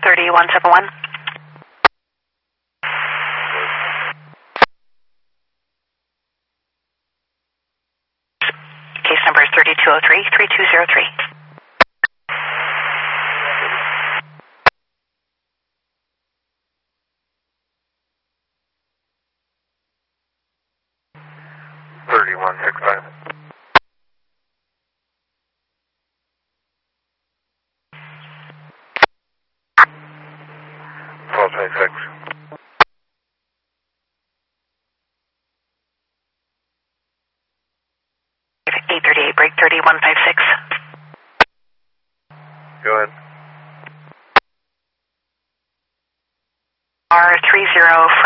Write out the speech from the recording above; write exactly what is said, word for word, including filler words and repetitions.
thirty one seven one. Case number is thirty two oh three, three two zero three. thirty one six five. twelve twenty-six. eight thirty-eight, break thirty one five six. Go ahead. R three zero